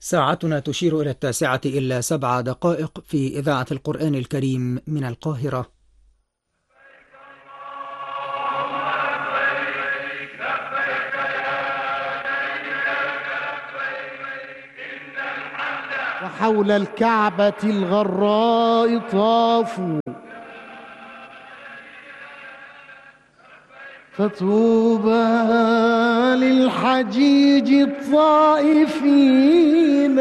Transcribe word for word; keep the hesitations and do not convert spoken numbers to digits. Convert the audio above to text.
ساعتنا تشير إلى التاسعة إلا سبع دقائق في إذاعة القرآن الكريم من القاهرة. وحول الكعبة الغراء طافوا، فطوبى للحجيج الطائفين.